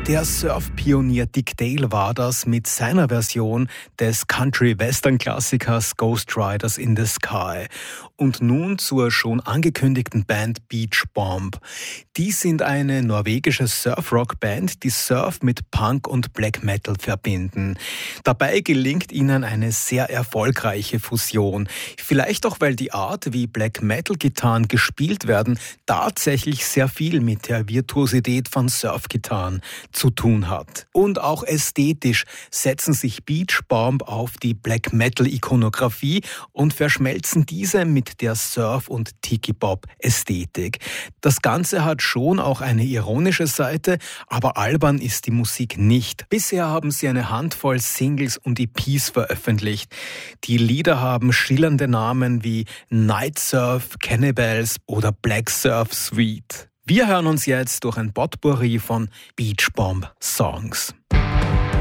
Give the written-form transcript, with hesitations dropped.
Der Surf-Pionier Dick Dale war das mit seiner Version des Country-Western-Klassikers Ghost Riders in the Sky. Und nun zur schon angekündigten Band Beach Bomb. Die sind eine norwegische Surf-Rock-Band, die Surf mit Punk und Black Metal verbinden. Dabei gelingt ihnen eine sehr erfolgreiche Fusion. Vielleicht auch, weil die Art, wie Black Metal-Gitarren gespielt werden, tatsächlich sehr viel mit der Virtuosität von Surf-Gitarren zu tun hat. Und auch ästhetisch setzen sich Beach Bomb auf die Black Metal Ikonografie und verschmelzen diese mit der Surf- und Tiki-Pop-Ästhetik. Das Ganze hat schon auch eine ironische Seite, aber albern ist die Musik nicht. Bisher haben sie eine Handvoll Singles und EPs veröffentlicht. Die Lieder haben schillernde Namen wie Night Surf, Cannibals oder Black Surf Suite. Wir hören uns jetzt durch ein Potpourri von Beach Bomb Songs.